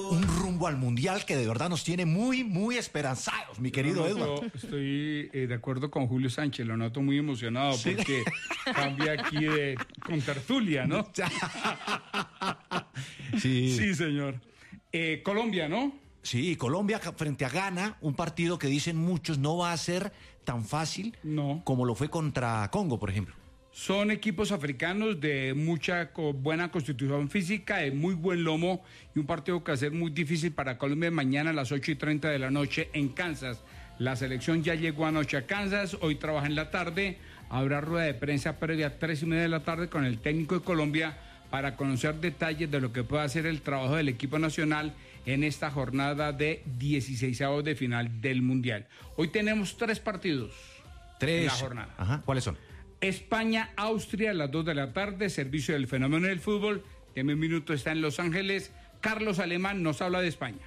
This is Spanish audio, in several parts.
un rumbo al Mundial que de verdad nos tiene muy, muy esperanzados, mi querido Eduardo. Estoy de acuerdo con Julio Sánchez, lo noto muy emocionado, ¿sí? Porque cambia aquí con tertulia, ¿no? Sí. Sí, señor. Colombia, ¿no? Sí, Colombia frente a Ghana, un partido que dicen muchos no va a ser tan fácil como lo fue contra Congo, por ejemplo. Son equipos africanos de mucha buena constitución física, de muy buen lomo, y un partido que va a ser muy difícil para Colombia mañana a las 8:30 de la noche en Kansas. La selección ya llegó anoche a Kansas, hoy trabaja en la tarde, habrá rueda de prensa previa a 3:30 de la tarde con el técnico de Colombia para conocer detalles de lo que puede hacer el trabajo del equipo nacional en esta jornada de 16avos de final del Mundial. Hoy tenemos 3 partidos en la jornada. Ajá. ¿Cuáles son? España-Austria a las 2 de la tarde, servicio del fenómeno del fútbol. En un minuto está en Los Ángeles. Carlos Alemán nos habla de España.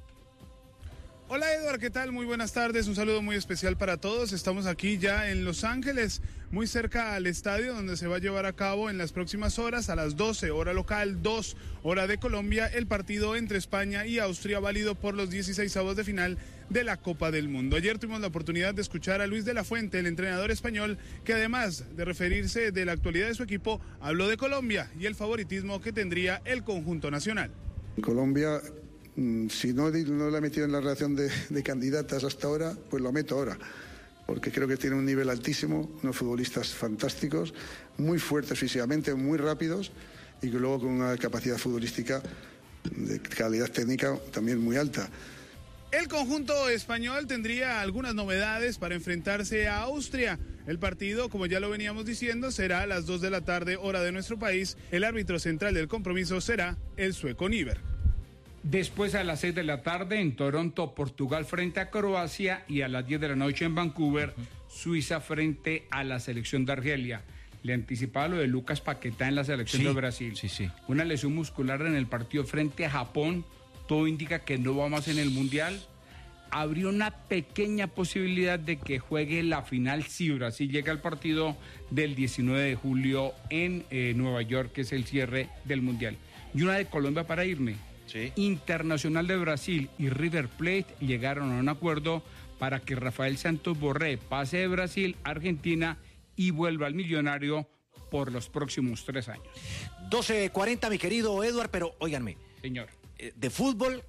Hola Eduardo, ¿qué tal? Muy buenas tardes, un saludo muy especial para todos. Estamos aquí ya en Los Ángeles, muy cerca al estadio donde se va a llevar a cabo en las próximas horas, a las 12, hora local, 2, hora de Colombia, el partido entre España y Austria, válido por los 16avos de final de la Copa del Mundo. Ayer tuvimos la oportunidad de escuchar a Luis de la Fuente, el entrenador español, que además de referirse de la actualidad de su equipo, habló de Colombia y el favoritismo que tendría el conjunto nacional. Colombia, si no lo he metido en la relación de candidatas hasta ahora, pues lo meto ahora, porque creo que tiene un nivel altísimo, unos futbolistas fantásticos, muy fuertes físicamente, muy rápidos y que luego con una capacidad futbolística de calidad técnica también muy alta. El conjunto español tendría algunas novedades para enfrentarse a Austria. El partido, como ya lo veníamos diciendo, será a las 2 de la tarde, hora de nuestro país. El árbitro central del compromiso será el sueco Niver. Después a las 6 de la tarde en Toronto, Portugal frente a Croacia, y a las 10 de la noche en Vancouver, Suiza frente a la selección de Argelia. Le anticipaba lo de Lucas Paquetá en la selección de Brasil. Sí. Una lesión muscular en el partido frente a Japón. Todo indica que no va más en el Mundial. Habría una pequeña posibilidad de que juegue la final si Brasil llega al partido del 19 de julio en Nueva York, que es el cierre del Mundial. Y una de Colombia para irme. Sí. Internacional de Brasil y River Plate llegaron a un acuerdo para que Rafael Santos Borré pase de Brasil a Argentina y vuelva al Millonario por los próximos 3 años. 12:40, mi querido Eduardo, pero óiganme. Señor. De fútbol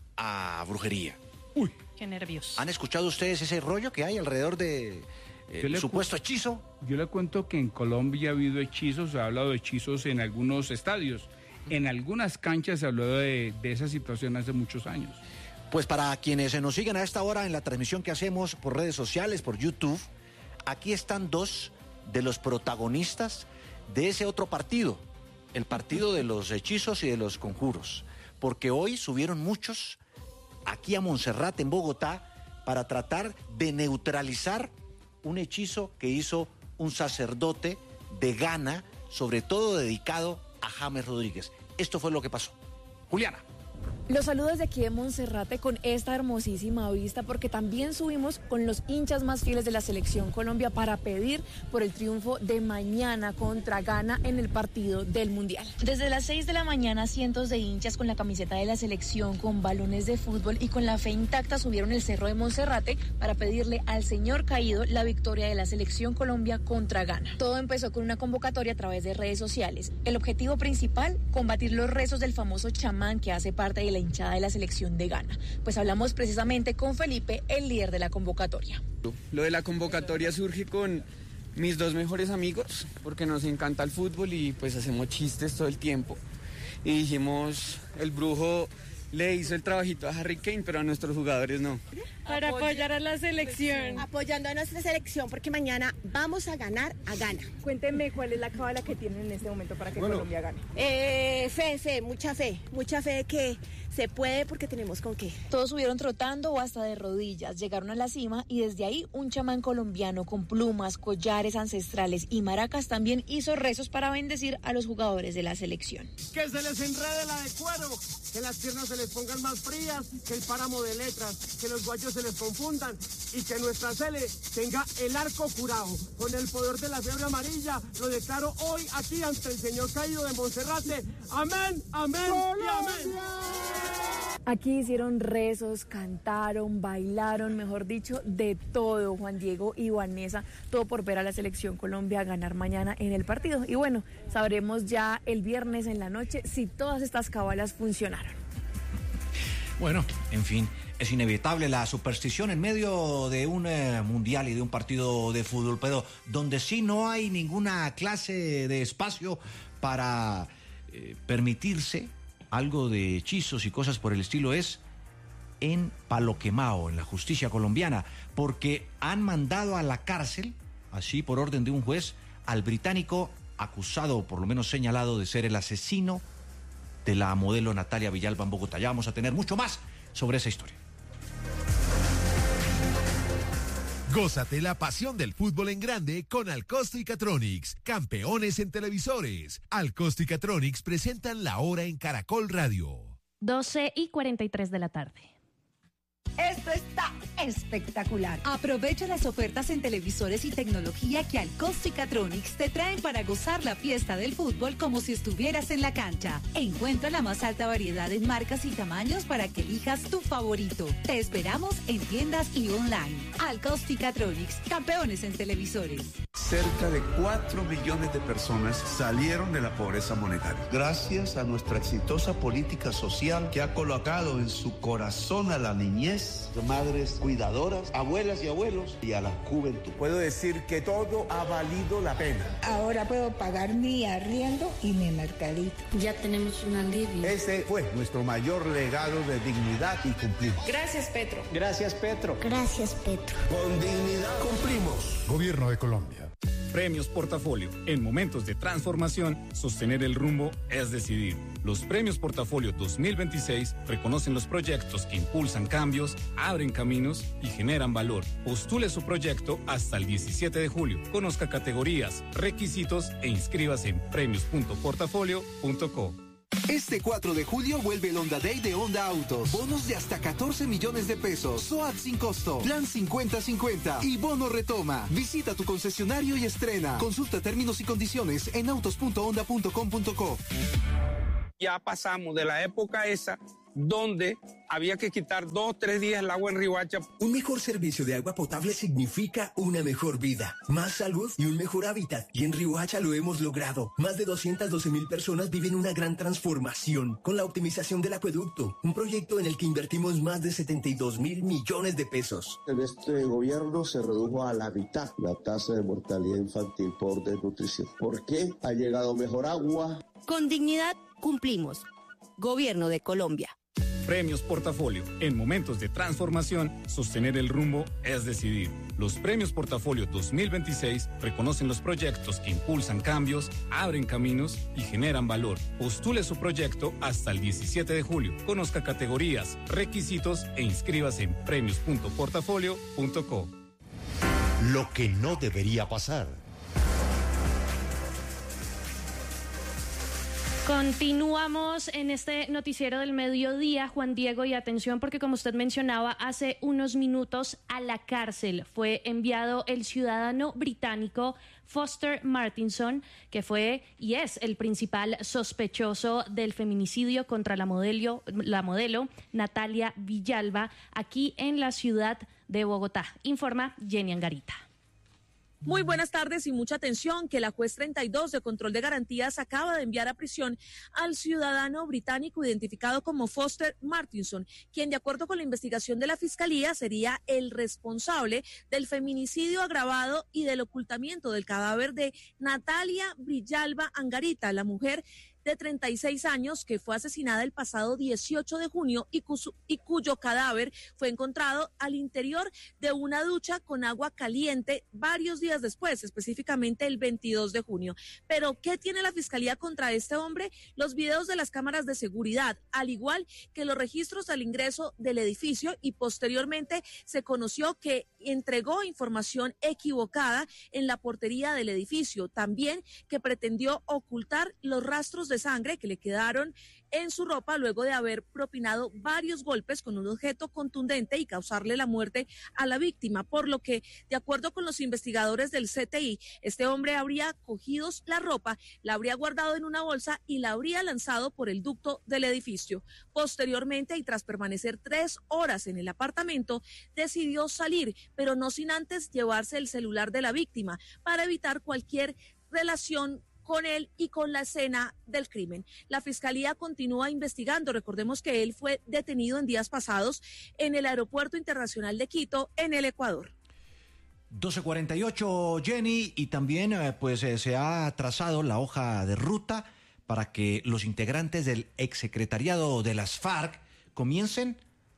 a brujería. Uy. Qué nervios. ¿Han escuchado ustedes ese rollo que hay alrededor de supuesto hechizo? Yo le cuento que en Colombia ha habido hechizos, se ha hablado de hechizos en algunos estadios. En algunas canchas se habló de esa situación hace muchos años. Pues para quienes nos siguen a esta hora en la transmisión que hacemos por redes sociales, por YouTube, aquí están 2 de los protagonistas de ese otro partido, el partido de los hechizos y de los conjuros. Porque hoy subieron muchos aquí a Monserrate, en Bogotá, para tratar de neutralizar un hechizo que hizo un sacerdote de Ghana, sobre todo dedicado a James Rodríguez. Esto fue lo que pasó. Juliana. Los saludos de aquí de Monserrate con esta hermosísima vista, porque también subimos con los hinchas más fieles de la selección Colombia para pedir por el triunfo de mañana contra Ghana en el partido del Mundial. Desde las 6 de la mañana, cientos de hinchas con la camiseta de la selección, con balones de fútbol y con la fe intacta subieron el cerro de Monserrate para pedirle al señor caído la victoria de la selección Colombia contra Ghana. Todo empezó con una convocatoria a través de redes sociales. El objetivo principal, combatir los rezos del famoso chamán que hace parte de la hinchada de la selección de Ghana. Pues hablamos precisamente con Felipe, el líder de la convocatoria. Lo de la convocatoria surge con mis 2 mejores amigos, porque nos encanta el fútbol y pues hacemos chistes todo el tiempo. Y dijimos, el brujo le hizo el trabajito a Harry Kane, pero a nuestros jugadores no. Para apoyar a la selección. Apoyando a nuestra selección, porque mañana vamos a ganar a Ghana. Cuéntenme cuál es la cábala que tienen en este momento para que Colombia gane. Mucha fe que se puede, porque tenemos con qué. Todos subieron trotando o hasta de rodillas, llegaron a la cima y desde ahí un chamán colombiano con plumas, collares ancestrales y maracas también hizo rezos para bendecir a los jugadores de la selección. Que se les enrede la de cuero, que las piernas se les pongan más frías que el páramo de letras, que los guayos se les confundan y que nuestra sele tenga el arco jurado. Con el poder de la fiebre amarilla lo declaro hoy aquí ante el señor caído de Monserrate. Amén, amén y amén. Aquí hicieron rezos, cantaron, bailaron, mejor dicho, de todo, Juan Diego y Vanessa, todo por ver a la selección Colombia ganar mañana en el partido. Y bueno, sabremos ya el viernes en la noche si todas estas cabalas funcionaron. Bueno, en fin, es inevitable la superstición en medio de un mundial y de un partido de fútbol, pero donde sí no hay ninguna clase de espacio para permitirse algo de hechizos y cosas por el estilo es en Palo Quemao, en la justicia colombiana, porque han mandado a la cárcel, así por orden de un juez, al británico acusado, o por lo menos señalado, de ser el asesino de la modelo Natalia Villalba en Bogotá. Ya vamos a tener mucho más sobre esa historia. Gózate la pasión del fútbol en grande con Alcosto y Catronics, campeones en televisores. Alcosto y Catronics presentan La Hora en Caracol Radio. 12:43 de la tarde. Esto está espectacular. Aprovecha las ofertas en televisores y tecnología que Alcosto y Catronics te traen para gozar la fiesta del fútbol como si estuvieras en la cancha. Encuentra la más alta variedad en marcas y tamaños para que elijas tu favorito. Te esperamos en tiendas y online. Alcosto y Catronics, campeones en televisores. Cerca de 4 millones de personas salieron de la pobreza monetaria. Gracias a nuestra exitosa política social que ha colocado en su corazón a la niñez, madres cuidadoras, abuelas y abuelos y a la juventud. Puedo decir que todo ha valido la pena. Ahora puedo pagar mi arriendo y mi mercadito. Ya tenemos un alivio. Ese fue nuestro mayor legado de dignidad y cumplimos. Gracias, Petro. Gracias, Petro. Gracias, Petro. Con dignidad cumplimos. Gobierno de Colombia. Premios Portafolio. En momentos de transformación, sostener el rumbo es decidir. Los Premios Portafolio 2026 reconocen los proyectos que impulsan cambios, abren caminos y generan valor. Postule su proyecto hasta el 17 de julio. Conozca categorías, requisitos e inscríbase en premios.portafolio.co. Este 4 de julio vuelve el Honda Day de Honda Autos. Bonos de hasta 14 millones de pesos. SOAT sin costo. Plan 50-50. Y bono retoma. Visita tu concesionario y estrena. Consulta términos y condiciones en autos.honda.com.co. Ya pasamos de la época esa donde había que quitar 2 o 3 días el agua en Riohacha. Un mejor servicio de agua potable significa una mejor vida, más salud y un mejor hábitat. Y en Riohacha lo hemos logrado. Más de 212,000 personas viven una gran transformación con la optimización del acueducto. Un proyecto en el que invertimos más de 72,000 millones de pesos. En este gobierno se redujo a la mitad la tasa de mortalidad infantil por desnutrición. ¿Por qué? Ha llegado mejor agua. Con dignidad cumplimos. Gobierno de Colombia. Premios Portafolio. En momentos de transformación, sostener el rumbo es decidir. Los Premios Portafolio 2026 reconocen los proyectos que impulsan cambios, abren caminos y generan valor. Postule su proyecto hasta el 17 de julio. Conozca categorías, requisitos e inscríbase en premios.portafolio.co. Lo que no debería pasar. Continuamos en este noticiero del mediodía, Juan Diego, y atención porque como usted mencionaba, hace unos minutos a la cárcel fue enviado el ciudadano británico Foster Martinson, que fue y es el principal sospechoso del feminicidio contra la modelo Natalia Villalba aquí en la ciudad de Bogotá. Informa Jenny Angarita. Muy buenas tardes y mucha atención que la juez 32 de control de garantías acaba de enviar a prisión al ciudadano británico identificado como Foster Martinson, quien de acuerdo con la investigación de la Fiscalía sería el responsable del feminicidio agravado y del ocultamiento del cadáver de Natalia Villalba Angarita, la mujer de 36 años que fue asesinada el pasado 18 de junio y cuyo cadáver fue encontrado al interior de una ducha con agua caliente varios días después, específicamente el 22 de junio. Pero, ¿qué tiene la Fiscalía contra este hombre? Los videos de las cámaras de seguridad, al igual que los registros al ingreso del edificio, y posteriormente se conoció que entregó información equivocada en la portería del edificio, también que pretendió ocultar los rastros de sangre que le quedaron en su ropa luego de haber propinado varios golpes con un objeto contundente y causarle la muerte a la víctima, por lo que, de acuerdo con los investigadores del CTI, este hombre habría cogido la ropa, la habría guardado en una bolsa y la habría lanzado por el ducto del edificio. Posteriormente, y tras permanecer 3 horas en el apartamento, decidió salir, pero no sin antes llevarse el celular de la víctima para evitar cualquier relación con él y con la escena del crimen. La fiscalía continúa investigando. Recordemos que él fue detenido en días pasados en el Aeropuerto Internacional de Quito, en el Ecuador. 12:48, Jenny, y también se ha trazado la hoja de ruta para que los integrantes del exsecretariado de las FARC comiencen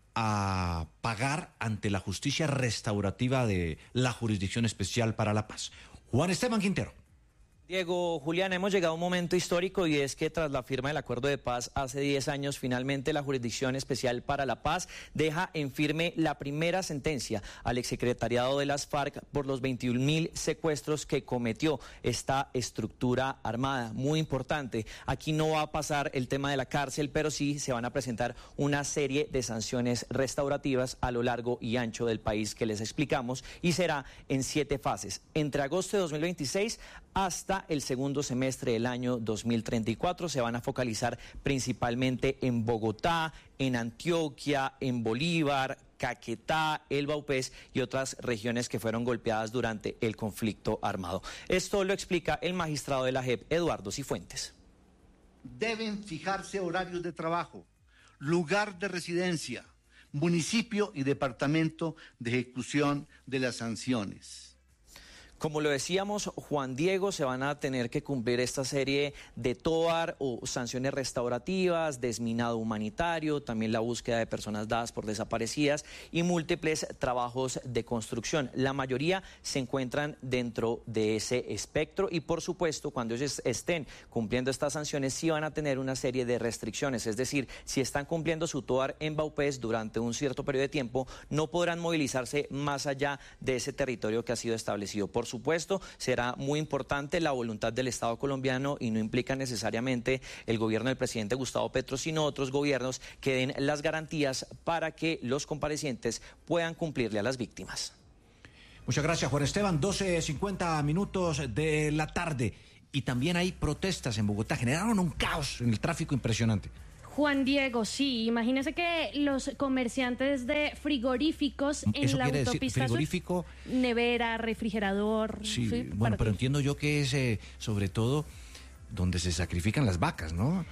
a pagar ante la justicia restaurativa de la Jurisdicción Especial para la Paz. Juan Esteban Quintero. Diego, Julián, hemos llegado a un momento histórico y es que tras la firma del acuerdo de paz hace 10 años, finalmente la Jurisdicción Especial para la Paz deja en firme la primera sentencia al exsecretariado de las FARC por los 21.000 secuestros que cometió esta estructura armada. Muy importante, aquí no va a pasar el tema de la cárcel, pero sí se van a presentar una serie de sanciones restaurativas a lo largo y ancho del país que les explicamos y será en 7 fases, entre agosto de 2026 hasta el segundo semestre del año 2034. Se van a focalizar principalmente en Bogotá, en Antioquia, en Bolívar, Caquetá, el Vaupés y otras regiones que fueron golpeadas durante el conflicto armado. Esto lo explica el magistrado de la JEP, Eduardo Cifuentes. Deben fijarse horarios de trabajo, lugar de residencia, municipio y departamento de ejecución de las sanciones. Como lo decíamos, Juan Diego, se van a tener que cumplir esta serie de TOAR o sanciones restaurativas, desminado humanitario, también la búsqueda de personas dadas por desaparecidas y múltiples trabajos de construcción. La mayoría se encuentran dentro de ese espectro y, por supuesto, cuando ellos estén cumpliendo estas sanciones, sí van a tener una serie de restricciones. Es decir, si están cumpliendo su TOAR en Vaupés durante un cierto periodo de tiempo, no podrán movilizarse más allá de ese territorio que ha sido establecido. Por supuesto, será muy importante la voluntad del Estado colombiano y no implica necesariamente el gobierno del presidente Gustavo Petro, sino otros gobiernos que den las garantías para que los comparecientes puedan cumplirle a las víctimas. Muchas gracias, Juan Esteban. 12:50 de la tarde. Y también hay protestas en Bogotá. Generaron un caos en el tráfico impresionante. Juan Diego, sí, imagínese que los comerciantes de frigoríficos en la autopista frigorífico, nevera, refrigerador. Sí, bueno, pero entiendo yo que es sobre todo donde se sacrifican las vacas, ¿no?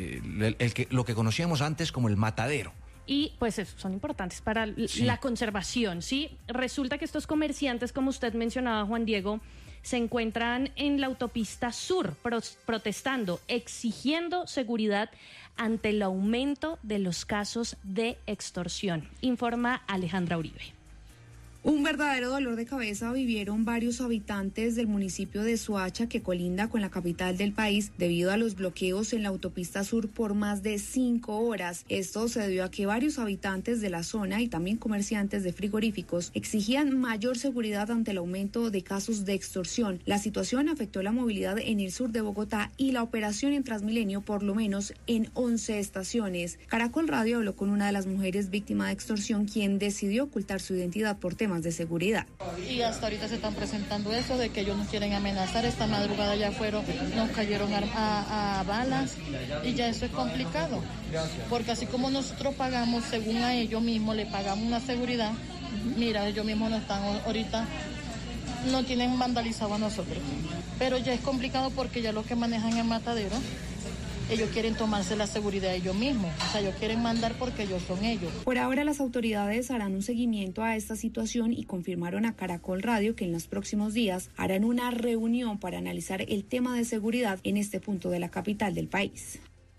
Lo que conocíamos antes como el matadero. Y pues son importantes para la conservación, ¿sí? Resulta que estos comerciantes, como usted mencionaba, Juan Diego, se encuentran en la autopista sur protestando, exigiendo seguridad ante el aumento de los casos de extorsión, informa Alejandra Uribe. Un verdadero dolor de cabeza vivieron varios habitantes del municipio de Soacha, que colinda con la capital del país, debido a los bloqueos en la autopista sur por más de 5 horas. Esto se debió a que varios habitantes de la zona y también comerciantes de frigoríficos exigían mayor seguridad ante el aumento de casos de extorsión. La situación afectó la movilidad en el sur de Bogotá y la operación en Transmilenio, por lo menos en 11 estaciones. Caracol Radio habló con una de las mujeres víctimas de extorsión, quien decidió ocultar su identidad por temas de seguridad. Y hasta ahorita se están presentando eso de que ellos nos quieren amenazar. Esta madrugada ya nos cayeron a balas y ya eso es complicado. Porque así como nosotros pagamos, según a ellos mismos, le pagamos una seguridad, mira, ellos mismos no están ahorita, no tienen vandalizado a nosotros. Pero ya es complicado porque ya los que manejan el matadero, ellos quieren tomarse la seguridad ellos mismos, o sea, ellos quieren mandar porque ellos son ellos. Por ahora las autoridades harán un seguimiento a esta situación y confirmaron a Caracol Radio que en los próximos días harán una reunión para analizar el tema de seguridad en este punto de la capital del país.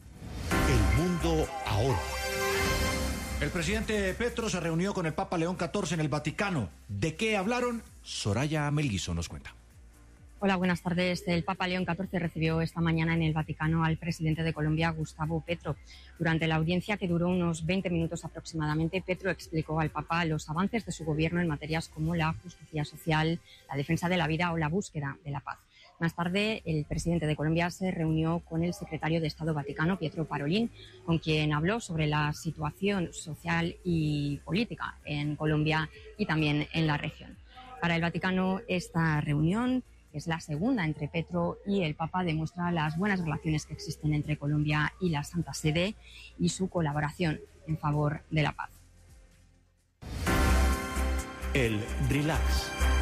El mundo ahora. El presidente Petro se reunió con el Papa León XIV en el Vaticano. ¿De qué hablaron? Soraya Melguizo nos cuenta. Hola, buenas tardes. El Papa León XIV recibió esta mañana en el Vaticano al presidente de Colombia, Gustavo Petro. Durante la audiencia, que duró unos 20 minutos aproximadamente, Petro explicó al Papa los avances de su gobierno en materias como la justicia social, la defensa de la vida o la búsqueda de la paz. Más tarde, el presidente de Colombia se reunió con el secretario de Estado Vaticano, Pietro Parolin, con quien habló sobre la situación social y política en Colombia y también en la región. Para el Vaticano, esta reunión, que es la segunda entre Petro y el Papa, demuestra las buenas relaciones que existen entre Colombia y la Santa Sede y su colaboración en favor de la paz. El relax.